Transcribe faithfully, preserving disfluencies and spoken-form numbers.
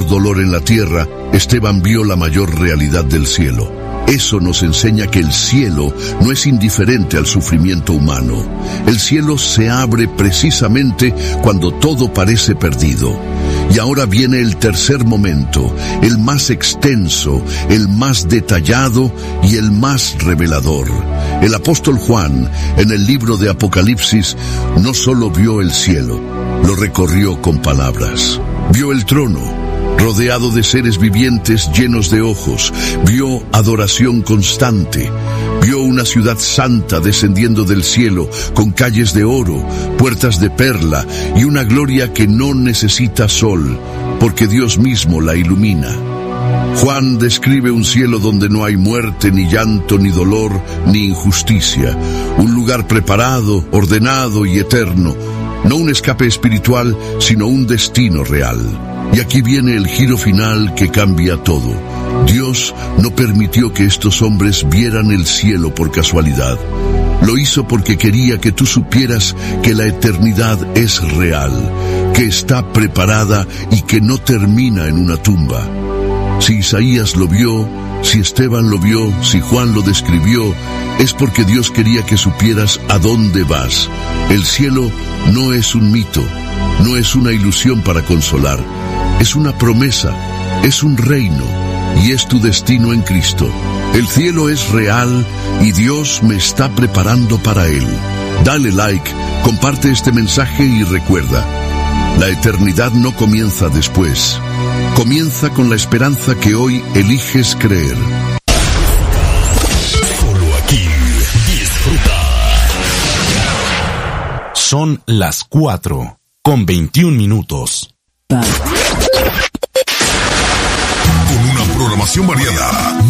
mayor dolor en la tierra, Esteban vio la mayor realidad del cielo. Eso nos enseña que el cielo no es indiferente al sufrimiento humano. El cielo se abre precisamente cuando todo parece perdido. Y ahora viene el tercer momento, el más extenso, el más detallado y el más revelador. El apóstol Juan, en el libro de Apocalipsis, no solo vio el cielo, lo recorrió con palabras. Vio el trono, rodeado de seres vivientes llenos de ojos, vio adoración constante, vio una ciudad santa descendiendo del cielo, con calles de oro, puertas de perla y una gloria que no necesita sol, porque Dios mismo la ilumina. Juan describe un cielo donde no hay muerte, ni llanto, ni dolor, ni injusticia, un lugar preparado, ordenado y eterno, no un escape espiritual, sino un destino real. Y aquí viene el giro final que cambia todo. Dios no permitió que estos hombres vieran el cielo por casualidad. Lo hizo porque quería que tú supieras que la eternidad es real, que está preparada y que no termina en una tumba. Si Isaías lo vio, si Esteban lo vio, si Juan lo describió, es porque Dios quería que supieras a dónde vas. El cielo no es un mito, no es una ilusión para consolar. Es una promesa, es un reino y es tu destino en Cristo. El cielo es real y Dios me está preparando para él. Dale like, comparte este mensaje y recuerda, la eternidad no comienza después. Comienza con la esperanza que hoy eliges creer. Solo aquí disfruta. Son las cuatro con veintiún minutos. Con una programación variada.